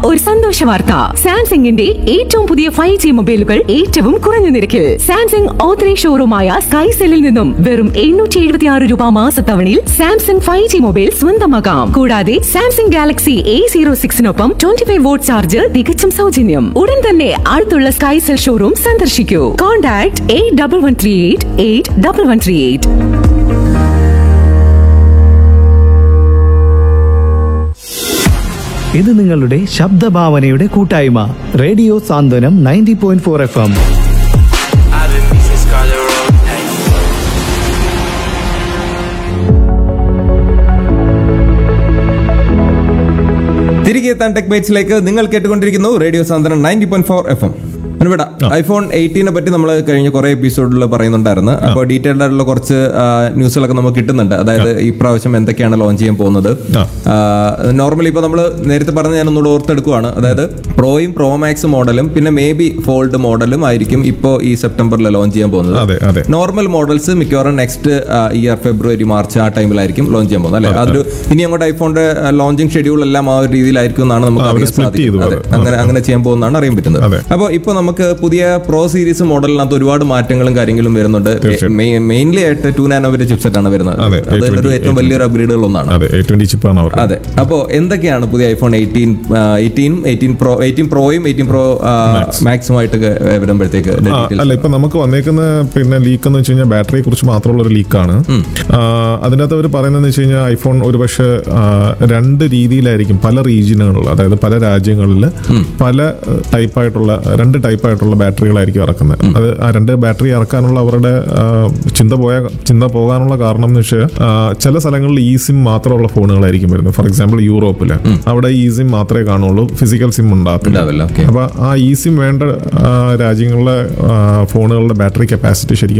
ഒരു സന്തോഷ വാർത്ത. സാംസങ്ങിന്റെ ഏറ്റവും പുതിയ 5G മൊബൈലുകൾ ഏറ്റവും കുറഞ്ഞ നിരക്കിൽ സാംസങ് ഓത്തറൈസ്ഡ് ഷോറൂമായ സ്കൈസെല്ലിൽ നിന്നും വെറും 776 രൂപ മാസത്തവണയിൽ സാംസങ് 5G മൊബൈൽ സ്വന്തമാക്കാം. കൂടാതെ സാംസങ് ഗാലക്സി A06-നൊപ്പം 25 വോട്ട് ചാർജർ തികച്ചും സൗജന്യം. ഉടൻ തന്നെ അടുത്തുള്ള സ്കൈസെൽ ഷോറൂം സന്ദർശിക്കൂ. കോൺടാക്ട് 8138 8138. ഇത് നിങ്ങളുടെ ശബ്ദഭാവനയുടെ കൂട്ടായ്മ റേഡിയോ സാന്ത്വനം 90.4 FM. തിരികെ എത്താൻ ടെക് ബൈറ്റ്സിലേക്ക് നിങ്ങൾ കേട്ടുകൊണ്ടിരിക്കുന്നു റേഡിയോ സാന്ത്വനം 90.4 FM. ഇവിടെ iPhone 18 പറ്റി നമ്മൾ കഴിഞ്ഞ കുറെ എപ്പിസോഡിൽ പറയുന്നുണ്ടായിരുന്നു. അപ്പോൾ ഡീറ്റെയിൽഡ് ആയിട്ടുള്ള കുറച്ച് ന്യൂസുകളൊക്കെ നമുക്ക് കിട്ടുന്നുണ്ട്. അതായത് ഈ പ്രാവശ്യം എന്തൊക്കെയാണ് ലോഞ്ച് ചെയ്യാൻ പോകുന്നത്. നോർമലി ഇപ്പോൾ നമ്മൾ നേരത്തെ പറഞ്ഞ ഞാൻ ഒന്നുകൂടെ ഓർത്തെടുക്കുവാണ്. അതായത് പ്രോയും പ്രോ മാക്സ് മോഡലും പിന്നെ മേ ബി ഫോൾഡ് മോഡലും ആയിരിക്കും ഇപ്പോൾ ഈ സെപ്റ്റംബറിൽ ലോഞ്ച് ചെയ്യാൻ പോകുന്നത്. നോർമൽ മോഡൽസ് മിക്കവാറും നെക്സ്റ്റ് ഇയർ ഫെബ്രുവരി മാർച്ച് ആ ടൈമിലായിരിക്കും ലോഞ്ച് ചെയ്യാൻ പോകുന്നത്. അല്ലെ, അതൊരു ഇനി അങ്ങോട്ട് ഐഫോണിന്റെ ലോഞ്ചിങ് ഷെഡ്യൂൾ എല്ലാം ആ ഒരു രീതിയിലായിരിക്കും എന്നാണ് നമുക്ക് അറിയാൻ സാധിക്കുന്നത്. അങ്ങനെ ചെയ്യാൻ പോകുന്നതാണ് അറിയാൻ പറ്റുന്നത്. അപ്പോൾ ഇപ്പോൾ നമുക്ക് പുതിയ പ്രോ സീരീസ് മോഡലിനകത്ത് ഒരുപാട് മാറ്റങ്ങളും കാര്യങ്ങളും വരുന്നുണ്ട്. മെയിൻലി ആയിട്ട് 2 നാനോമീറ്റർ ചിപ്സെറ്റ് ആണ് വരുന്നത്. അതൊരു ഏറ്റവും വലിയൊരു അപ്ഗ്രേഡുകൾ ഒന്നാണ്. അതെ. അപ്പോൾ എന്തൊക്കെയാണ് പുതിയ ഐഫോൺ 18 പ്രോയും 18 പ്രോ മാക്സുമായിട്ട് വരുമ്പോഴത്തേക്ക്? അല്ല, ഇപ്പൊ നമുക്ക് വന്നേക്കുന്ന പിന്നെ ലീക്ക് എന്ന് വെച്ച് കഴിഞ്ഞാൽ ബാറ്ററിയെ കുറിച്ച് മാത്രമുള്ള ഒരു ലീക്കാണ്. അതിനകത്ത് അവർ പറയുന്നതെന്ന് വെച്ച് കഴിഞ്ഞാൽ ഐഫോൺ ഒരുപക്ഷെ 2 രീതിയിലായിരിക്കും പല റീജിയനുകളിൽ, അതായത് പല രാജ്യങ്ങളിൽ പല രണ്ട് ടൈപ്പായിട്ടുള്ള ബാറ്ററികളായിരിക്കും ഇറക്കുന്നത്. അത് ആ 2 ബാറ്ററി ഇറക്കാനുള്ള അവരുടെ ചിന്ത പോകാനുള്ള കാരണം എന്ന് വെച്ചാൽ ചില സ്ഥലങ്ങളിൽ ഇ സിം മാത്രമുള്ള ഫോണുകളായിരിക്കും വരുന്നത്. ഫോർ എക്സാമ്പിൾ യൂറോപ്പില് അവിടെ ഇ സിം മാത്രമേ കാണുള്ളൂ, ഫിസിക്കൽ സിം ഉണ്ടാകത്തില്ല. അപ്പൊ ആ ഇ സിം വേണ്ട രാജ്യങ്ങളിലെ ഫോണുകളുടെ ബാറ്ററി കപ്പാസിറ്റി ശരിക്കും